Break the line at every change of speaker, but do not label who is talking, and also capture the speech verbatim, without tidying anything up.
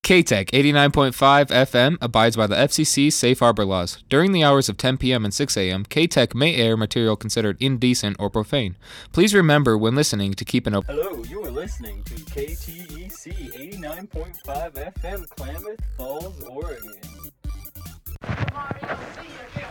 K-Tech eighty-nine point five F M abides by the F C C safe harbor laws. During the hours of ten p.m. and six a.m., K-Tech may air material considered indecent or profane. Please remember when listening to keep an open...
Hello, you are listening to K T E C eighty-nine point five F M, Klamath Falls, Oregon.
Mario, see you.